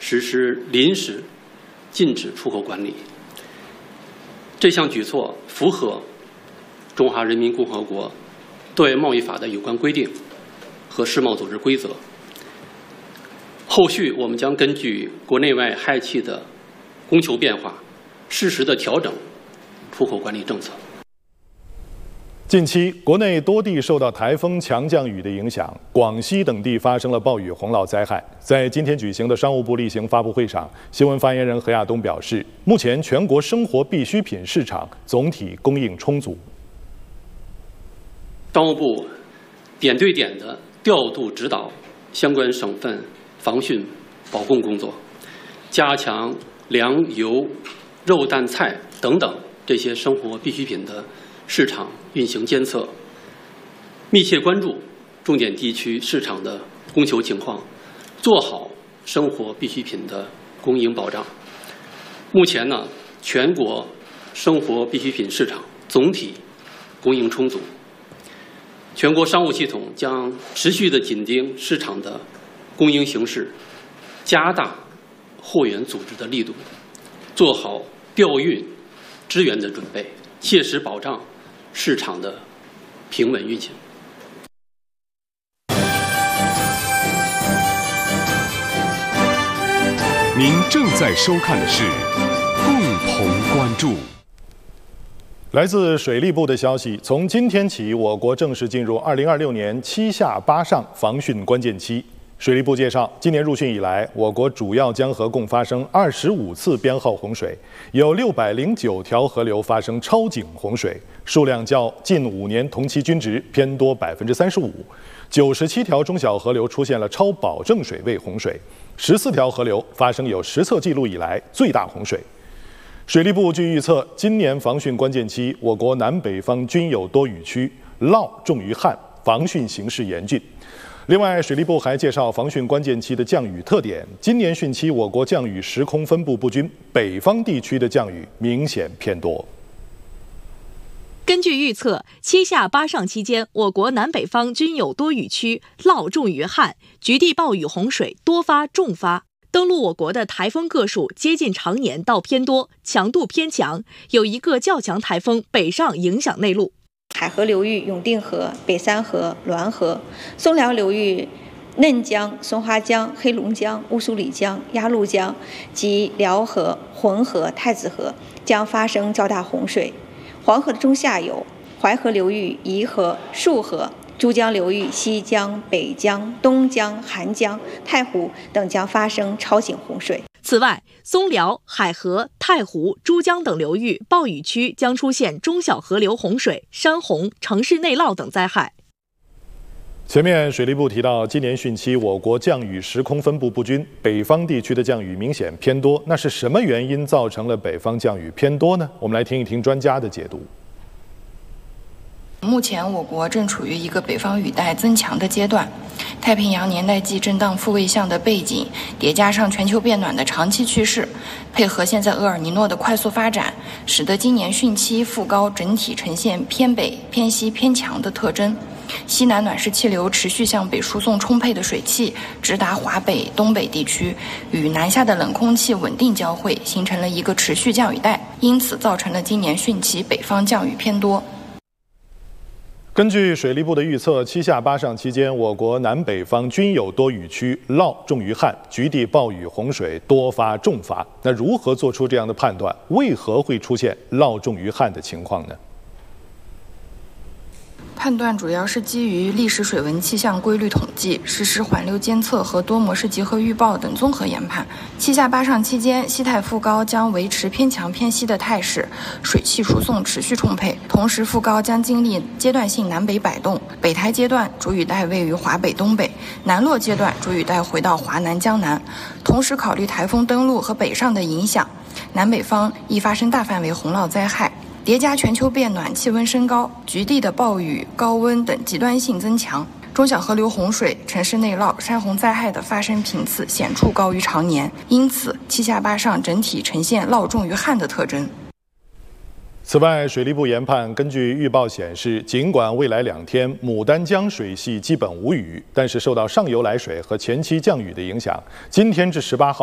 实施临时禁止出口管理。这项举措符合中华人民共和国对外贸易法的有关规定和世贸组织规则。后续我们将根据国内外氦气的供求变化，适时地调整出口管理政策。 近期，国内多地受到台风强降雨的影响，广西等地发生了暴雨洪涝灾害。在今天举行的商务部例行发布会上，新闻发言人何亚东表示，目前全国生活必需品市场总体供应充足。 商务部点对点地调度指导相关省份防汛保供工作，加强粮油、肉蛋菜等等这些生活必需品的市场运行监测，密切关注重点地区市场的供求情况，做好生活必需品的供应保障。目前呢，全国生活必需品市场总体供应充足。全国商务系统将持续地紧盯市场的供应形势，加大货源组织的力度，做好调运支援的准备，切实保障市场的平稳运行。 您正在收看的是共同关注。 来自水利部的消息，从今天起，我国正式进入2026年7下8上防汛关键期。水利部介绍，今年入汛以来，我国主要江河共发生25次编号洪水，有609条河流发生超警洪水，数量较近5年同期均值偏多35%；97条中小河流出现了超保证水位洪水，14条河流发生有实测记录以来最大洪水。水利部据预测，今年防汛关键期，我国南北方均有多雨区，涝重于旱，防汛形势严峻。另外，水利部还介绍防汛关键期的降雨特点。今年汛期，我国降雨时空分布不均，北方地区的降雨明显偏多。 根据预测，7下8上期间，我国南北方均有多雨区，涝重于旱，局地暴雨洪水多发重发。登陆我国的台风个数接近常年到偏多，强度偏强，有一个较强台风北上影响内陆。 海河流域永定河、北三河、滦河；松辽流域嫩江、松花江、黑龙江、乌苏里江、鸭绿江及辽河、浑河、太子河将发生较大洪水。黄河的中下游、淮河流域宜河、束河、珠江流域西江、北江、东江、韩江、太湖等将发生超警洪水。 此外，松辽、海河、太湖、珠江等流域暴雨区将出现中小河流洪水、山洪、城市内涝等灾害。 前面水利部提到，今年汛期我国降雨时空分布不均，北方地区的降雨明显偏多。那是什么原因造成了北方降雨偏多呢？我们来听一听专家的解读。 目前我国正处于一个北方雨带增强的阶段，太平洋年代际震荡复位相的背景，叠加上全球变暖的长期趋势，配合现在厄尔尼诺的快速发展，使得今年汛期副高整体呈现偏北、偏西、偏强的特征。西南暖湿气流持续向北输送充沛的水汽，直达华北、东北地区，与南下的冷空气稳定交汇，形成了一个持续降雨带，因此造成了今年汛期北方降雨偏多。 根据水利部的预测，7下8上期间，我国南北方均有多雨区，涝重于旱，局地暴雨洪水多发重发。那如何做出这样的判断？为何会出现涝重于旱的情况呢？ 判断主要是基于历史水文气象规律统计、实时环流监测和多模式集合预报等综合研判。7下8上期间，西太副高将维持偏强偏西的态势，水汽输送持续充沛，同时副高将经历阶段性南北摆动。北台阶段主雨带位于华北东北，南落阶段主雨带回到华南江南。同时考虑台风登陆和北上的影响，南北方易发生大范围洪涝灾害。叠加全球变暖、气温升高、局地的暴雨、高温等极端性增强，中小河流洪水、城市内涝、山洪灾害的发生频次显著高于常年，因此7下8上整体呈现涝重于旱的特征。 此外，水利部研判，根据预报显示，尽管未来2天牡丹江水系基本无雨，但是受到上游来水和前期降雨的影响，今天至18号。